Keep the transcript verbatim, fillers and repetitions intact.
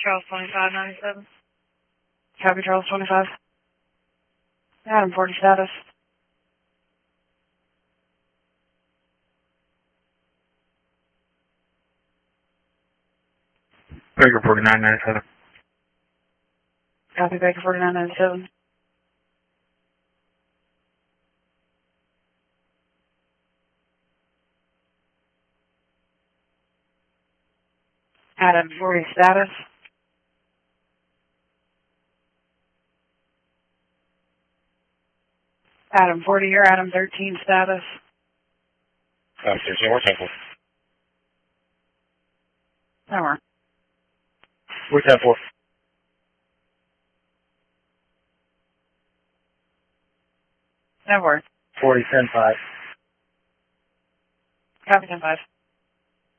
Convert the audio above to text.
Charles twenty-five ninety-seven. Copy, Charles twenty-five. Adam forty status. Baker forty-nine ninety-seven. Copy, Baker forty-nine ninety-seven. Adam forty status. Adam forty here, Adam thirteen status. Copy, thirteen, we're ten four. Over. We're ten four. Over. forty ten five. Copy ten five.